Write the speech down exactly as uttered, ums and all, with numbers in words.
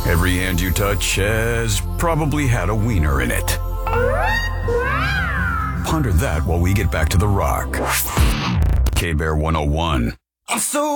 Every hand you touch has probably had a wiener in it. Ponder that while we get back to the rock. K-Bear one oh one. I'm so